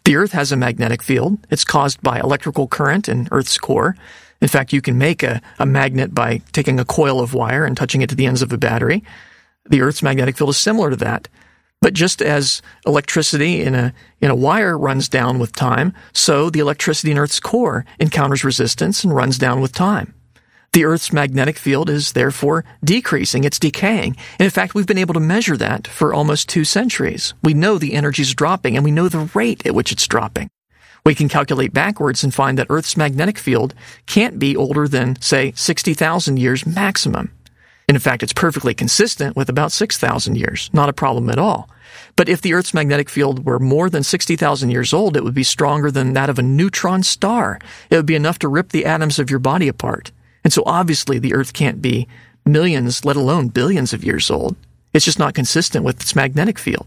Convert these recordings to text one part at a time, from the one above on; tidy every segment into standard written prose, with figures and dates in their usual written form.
The Earth has a magnetic field. It's caused by electrical current in Earth's core. In fact, you can make a magnet by taking a coil of wire and touching it to the ends of a battery. The Earth's magnetic field is similar to that. But just as electricity in a wire runs down with time, so the electricity in Earth's core encounters resistance and runs down with time. The Earth's magnetic field is therefore decreasing, it's decaying. And in fact, we've been able to measure that for almost 2 centuries. We know the energy is dropping, and we know the rate at which it's dropping. We can calculate backwards and find that Earth's magnetic field can't be older than, say, 60,000 years maximum. And in fact, it's perfectly consistent with about 6,000 years. Not a problem at all. But if the Earth's magnetic field were more than 60,000 years old, it would be stronger than that of a neutron star. It would be enough to rip the atoms of your body apart. And so obviously the Earth can't be millions, let alone billions of years old. It's just not consistent with its magnetic field.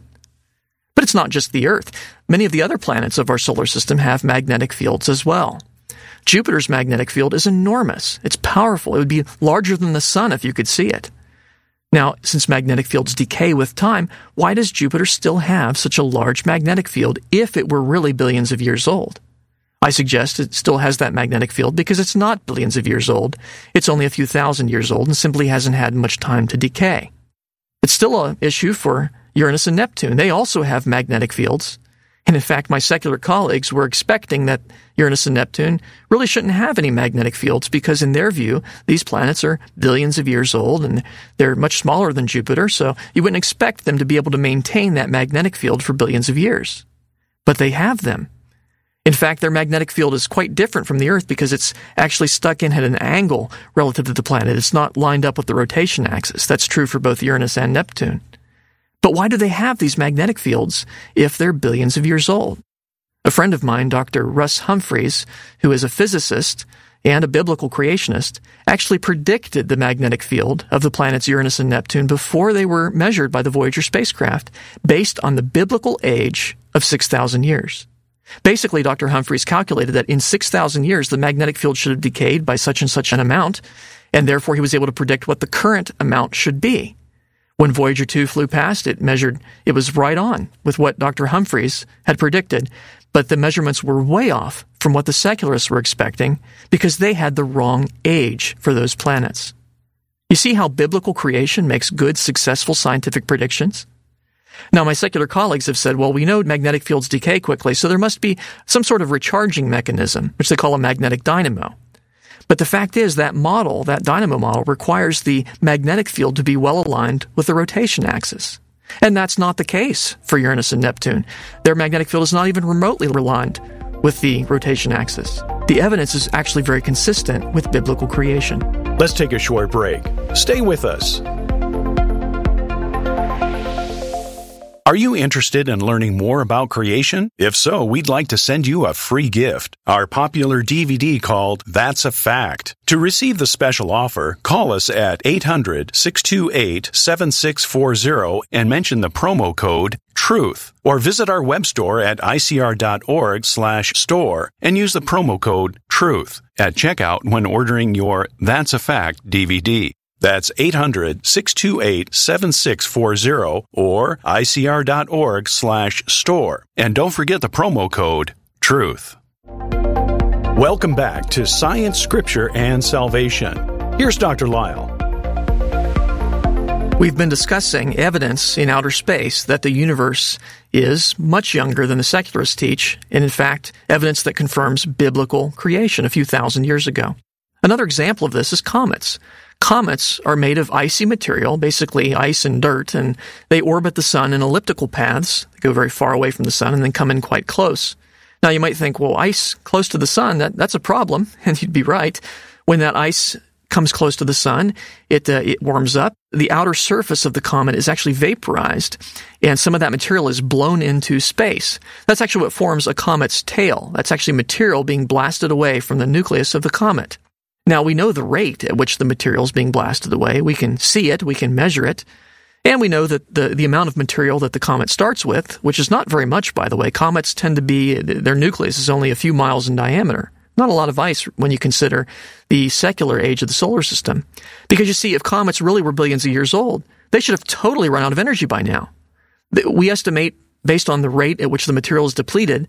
But it's not just the Earth. Many of the other planets of our solar system have magnetic fields as well. Jupiter's magnetic field is enormous. It's powerful. It would be larger than the sun if you could see it. Now, since magnetic fields decay with time, why does Jupiter still have such a large magnetic field if it were really billions of years old? I suggest it still has that magnetic field because it's not billions of years old. It's only a few thousand years old and simply hasn't had much time to decay. It's still an issue for Uranus and Neptune. They also have magnetic fields. And in fact, my secular colleagues were expecting that Uranus and Neptune really shouldn't have any magnetic fields because in their view, these planets are billions of years old and they're much smaller than Jupiter, so you wouldn't expect them to be able to maintain that magnetic field for billions of years. But they have them. In fact, their magnetic field is quite different from the Earth because it's actually stuck in at an angle relative to the planet. It's not lined up with the rotation axis. That's true for both Uranus and Neptune. But why do they have these magnetic fields if they're billions of years old? A friend of mine, Dr. Russ Humphreys, who is a physicist and a biblical creationist, actually predicted the magnetic field of the planets Uranus and Neptune before they were measured by the Voyager spacecraft, based on the biblical age of 6,000 years. Basically, Dr. Humphreys calculated that in 6,000 years, the magnetic field should have decayed by such and such an amount, and therefore he was able to predict what the current amount should be. When Voyager 2 flew past, it was right on with what Dr. Humphreys had predicted, but the measurements were way off from what the secularists were expecting because they had the wrong age for those planets. You see how biblical creation makes good, successful scientific predictions? Now, my secular colleagues have said, well, we know magnetic fields decay quickly, so there must be some sort of recharging mechanism, which they call a magnetic dynamo. But the fact is that dynamo model, requires the magnetic field to be well aligned with the rotation axis. And that's not the case for Uranus and Neptune. Their magnetic field is not even remotely aligned with the rotation axis. The evidence is actually very consistent with biblical creation. Let's take a short break. Stay with us. Are you interested in learning more about creation? If so, we'd like to send you a free gift, our popular DVD called That's a Fact. To receive the special offer, call us at 800-628-7640 and mention the promo code TRUTH, or visit our web store at icr.org/store and use the promo code TRUTH at checkout when ordering your That's a Fact DVD. That's 800-628-7640 or icr.org/store. And don't forget the promo code TRUTH. Welcome back to Science, Scripture, and Salvation. Here's Dr. Lisle. We've been discussing evidence in outer space that the universe is much younger than the secularists teach, and in fact, evidence that confirms biblical creation a few thousand years ago. Another example of this is comets. Comets are made of icy material, basically ice and dirt, and they orbit the sun in elliptical paths. They go very far away from the sun and then come in quite close. Now you might think, well, ice close to the sun, that's a problem, and you'd be right. When that ice comes close to the sun, it warms up. The outer surface of the comet is actually vaporized, and some of that material is blown into space. That's actually what forms a comet's tail. That's actually material being blasted away from the nucleus of the comet. Now, we know the rate at which the material is being blasted away. We can see it, we can measure it, and we know that the amount of material that the comet starts with, which is not very much, by the way. Comets tend to be, their nucleus is only a few miles in diameter. Not a lot of ice when you consider the secular age of the solar system. Because you see, if comets really were billions of years old, they should have totally run out of energy by now. We estimate, based on the rate at which the material is depleted,